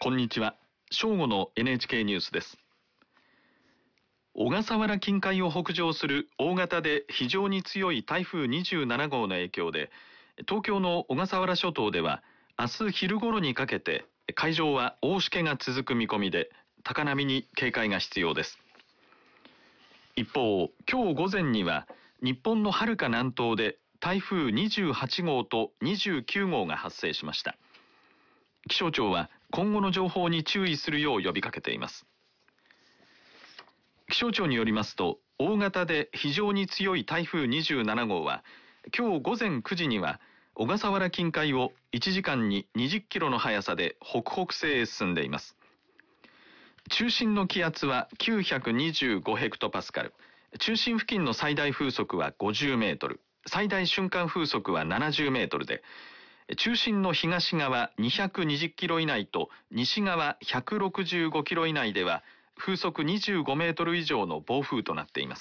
こんにちは。正午の NHK ニュースです。小笠原近海を北上する大型で非常に強い台風27号の影響で、東京の小笠原諸島では明日昼頃にかけて海上は大しけが続く見込みで、高波に警戒が必要です。一方、今日午前には日本の遥か南東で台風28号と29号が発生しました。気象庁は今後の情報に注意するよう呼びかけています。気象庁によりますと、大型で非常に強い台風27号は今日午前9時には小笠原近海を1時間に20キロの速さで北北西へ進んでいます。中心の気圧は925ヘクトパスカル、中心付近の最大風速は50メートル、最大瞬間風速は70メートルで、中心の東側220キロ以内と西側165キロ以内では風速25メートル以上の暴風となっています。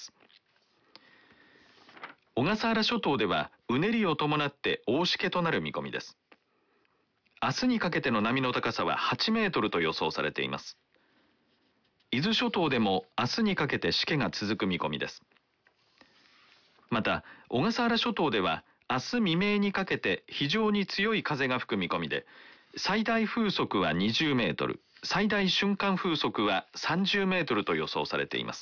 小笠原諸島ではうねりを伴って大しけとなる見込みです。明日にかけての波の高さは8メートルと予想されています。伊豆諸島でも明日にかけてしけが続く見込みです。また、小笠原諸島では明日未明にかけて非常に強い風が吹く見込みで、最大風速は20メートル、最大瞬間風速は30メートルと予想されています。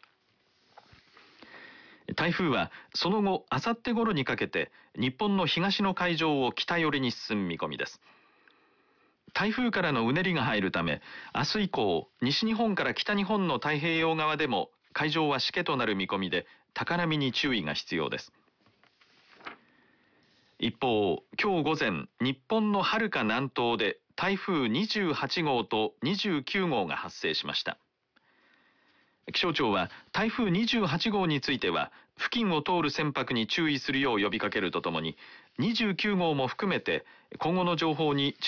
台風はその後、あさって頃にかけて日本の東の海上を北寄りに進む見込みです。台風からのうねりが入るため、明日以降、西日本から北日本の太平洋側でも海上はしけとなる見込みで、高波に注意が必要です。一方、今日午前、日本の遥か南東で台風28号と29号が発生しました。気象庁は台風28号については、付近を通る船舶に注意するよう呼びかけるとともに、29号も含めて今後の情報に